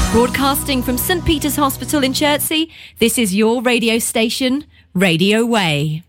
Broadcasting from St Peter's Hospital in Chertsey, this is your radio station, Radio Way.